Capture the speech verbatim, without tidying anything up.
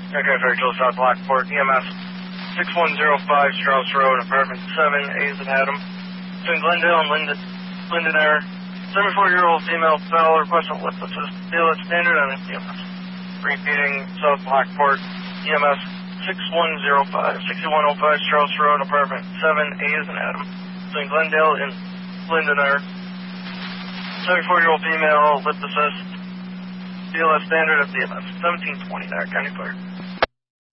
Okay, Fairchild, South Lockport, E M S six one zero five, Strauss Road, apartment seven, A is in Adam. Between Glendale and Linden, Linden Air. seventy-four-year-old female fell, request a lip assist. Deal at standard on E M S. Repeating, South Lockport, E M S six one zero five, sixty-one oh five, Strauss Road, apartment seven, A is in Adam. Between Glendale and Linden Air. seventy-four-year-old female, lip assist. Deal at standard at E M S seventeen twenty, there, County Clerk.